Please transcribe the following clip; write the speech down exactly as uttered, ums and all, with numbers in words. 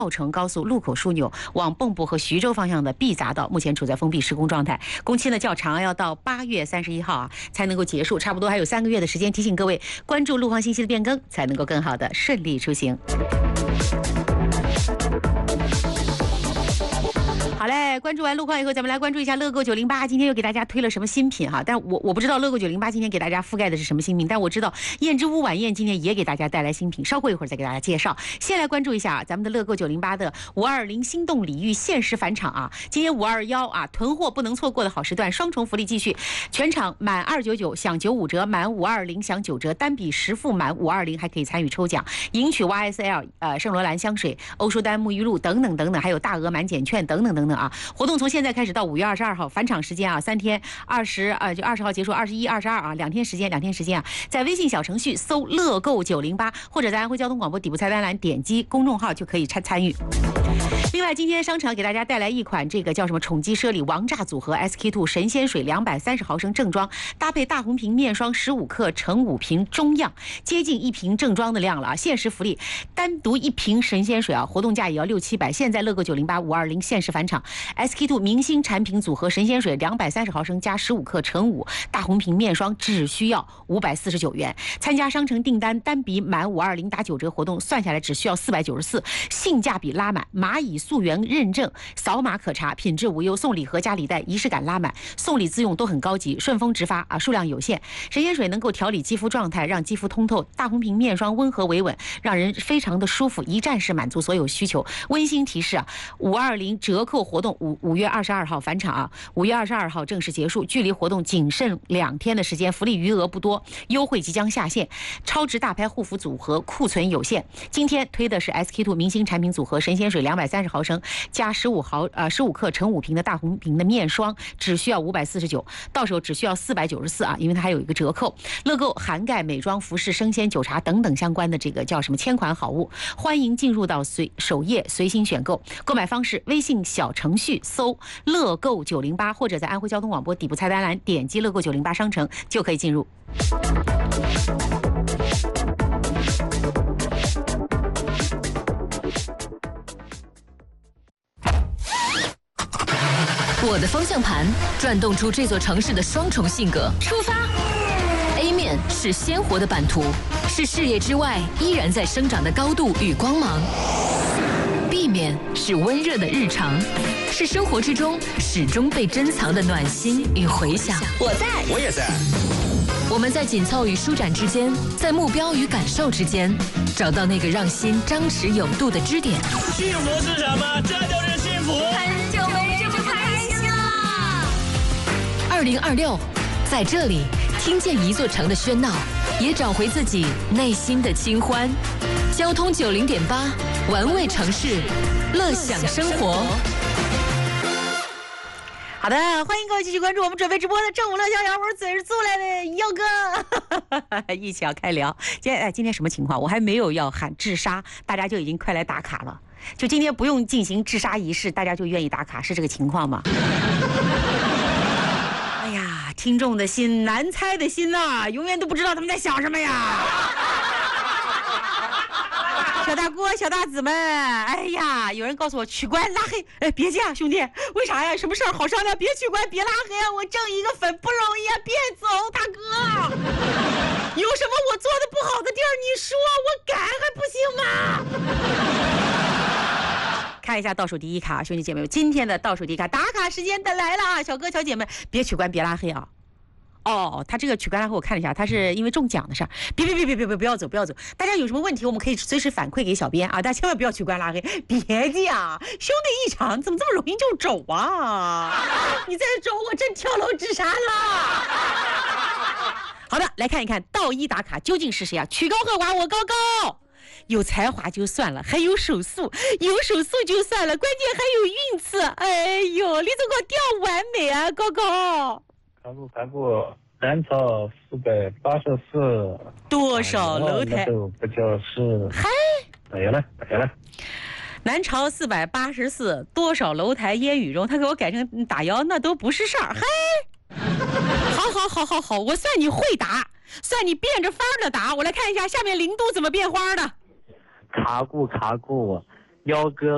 稻城高速路口枢纽往蚌埠和徐州方向的 B 匝道目前处在封闭施工状态，工期呢较长，要到八月三十一号啊才能够结束，差不多还有三个月的时间。提醒各位关注路况信息的变更，才能够更好的顺利出行。好嘞，关注完路况以后，咱们来关注一下乐购九零八，今天又给大家推了什么新品哈？但我我不知道乐购九零八今天给大家覆盖的是什么新品，但我知道燕之屋晚宴今天也给大家带来新品，稍过一会儿再给大家介绍。先来关注一下咱们的乐购九零八的五二零心动礼遇限时返场啊！今天五二一啊，囤货不能错过的好时段，双重福利继续，全场满二九九享九五折，满五二零享九折，单笔实付满五二零还可以参与抽奖，赢取 Y S L 呃圣罗兰香水、欧舒丹沐浴露等等等等，还有大额满减券等等等等。啊，活动从现在开始到五月二十二号，返场时间啊，三天，二十呃就二十号结束，二十一、二十二啊，两天时间，两天时间啊，在微信小程序搜乐购九零八，或者在安徽交通广播底部菜单栏点击公众号就可以参参与。另外，今天商场给大家带来一款这个叫什么宠姬奢礼王炸组合 S K two 神仙水两百三十毫升正装，搭配大红瓶面霜十五克乘五瓶中样，接近一瓶正装的量了啊！限时福利，单独一瓶神仙水啊，活动价也要六七百。现在乐购九零八五二零限时返场 ，S K two 明星产品组合神仙水两百三十毫升加十五克乘五大红瓶面霜只需要五百四十九元。参加商城订单单笔满五二零打九折活动，算下来只需要四百九十四，性价比拉满。蚂蚁溯源认证，扫码可查，品质无忧，送礼盒加礼袋，仪式感拉满，送礼自用都很高级，顺丰直发啊，数量有限。神仙水能够调理肌肤状态，让肌肤通透；大红瓶面霜温和维稳，让人非常的舒服，一站式满足所有需求。温馨提示啊，五二零折扣活动五五月二十二号返场啊，五月二十二号正式结束，距离活动仅剩两天的时间，福利余额不多，优惠即将下线。超值大牌护肤组合库存有限，今天推的是 S K two 明星产品组合神仙水两百三十毫升加十五毫呃十五克乘五瓶的大红瓶的面霜，只需要五百四十九，到手只需要四百九十四啊，因为它还有一个折扣。乐购涵盖美妆、服饰、生鲜、酒茶等等相关的这个叫什么千款好物，欢迎进入到随首页随心选购。购买方式：微信小程序搜乐购九零八，或者在安徽交通广播底部菜单栏点击乐购九零八商城就可以进入。 我的方向盘转动出这座城市的双重性格。出发 A 面是鲜活的版图，是视野之外依然在生长的高度与光芒。B 面是温热的日常，是生活之中始终被珍藏的暖心与回响。 我在， 我也在。 我们在紧凑与舒展之间，在目标与感受之间，找到那个让心张弛有度的支点。 幸福是什么？这就是幸福。 很久没这么开心了。 二零二六，在这里听见一座城的喧闹，也找回自己内心的清欢。交通九零点八，玩味城市，乐享生活。 好的，欢迎各位继续关注我们准备直播的正午乐逍遥，我是嘴是租来的耀哥，一起要开聊。今天哎，今天什么情况？我还没有要喊治沙，大家就已经快来打卡了。就今天不用进行治沙仪式，大家就愿意打卡，是这个情况吗？哎呀，听众的心，难猜的心呐、啊，永远都不知道他们在想什么呀。小大哥、小大子们，哎呀，有人告诉我取关拉黑，哎，别这样，兄弟，为啥呀？什么事儿好商量？别取关，别拉黑啊！我挣一个粉不容易啊，别走，大哥。有什么我做的不好的地儿，你说，我改还不行吗？看一下倒数第一卡，兄弟姐妹们，今天的倒数第一卡打卡时间的来了啊！小哥小姐们，别取关，别拉黑啊！哦，他这个取关拉黑我看了一下，他是因为中奖的事儿。别别别别别别不要走不要走！大家有什么问题，我们可以随时反馈给小编啊！大家千万不要取关拉黑，别这样，兄弟一场怎么这么容易就走啊？你再走，我真跳楼自杀了！好的，来看一看倒一打卡究竟是谁啊？曲高和寡，我高高。有才华就算了，还有手速，有手速就算了，关键还有运次。哎呦，你怎么掉完美啊，高高？ 卡布卡布，南朝四百八十四， 多少楼台？ 都不叫是。 嗨， 没了没了。 南朝四百八十四，多少楼台烟雨中？他给我改成打幺，那都不是事儿。嗨，好好好好好，我算你会打，算你变着法儿的打。我来看一下下面零度怎么变花的。 卡固卡固，幺哥